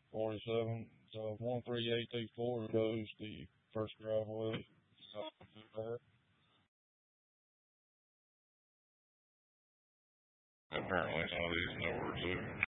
47. So 13824 goes the first driveway. Apparently, some of these know where to.